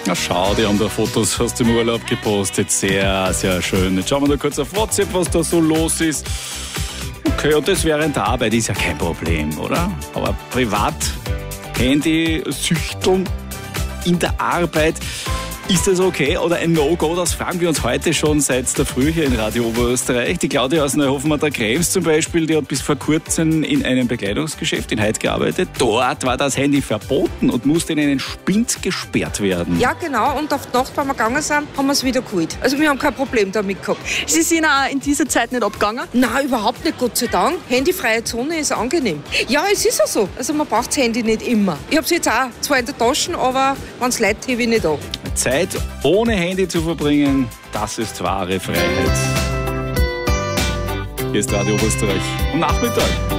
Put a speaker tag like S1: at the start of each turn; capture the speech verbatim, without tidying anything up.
S1: Na schau, die haben da Fotos aus dem Urlaub gepostet. Sehr, sehr schön. Jetzt schauen wir da kurz auf WhatsApp, was da so los ist. Okay, und das während der Arbeit ist ja kein Problem, oder? Aber privat, Handy, Süchteln in der Arbeit, ist das okay oder ein No-Go? Das fragen wir uns heute schon seit der Früh hier in Radio Oberösterreich. Die Claudia aus Neuhofen an der Krems zum Beispiel, die hat bis vor kurzem in einem Bekleidungsgeschäft in Heid gearbeitet. Dort war das Handy verboten und musste in einen Spind gesperrt werden.
S2: Ja, genau. Und auf die Nacht, wenn wir gegangen sind, haben wir es wieder geholt. Also wir haben kein Problem damit gehabt.
S3: Sie sind auch in dieser Zeit nicht abgegangen?
S2: Nein, überhaupt nicht, Gott sei Dank. Handyfreie Zone ist angenehm. Ja, es ist auch so. Also man braucht das Handy nicht immer. Ich habe es jetzt auch zwar in der Tasche, aber wenn es leid hebe ich nicht ab.
S1: Zeit ohne Handy zu verbringen, das ist wahre Freiheit. Hier ist Radio Oberösterreich am Nachmittag.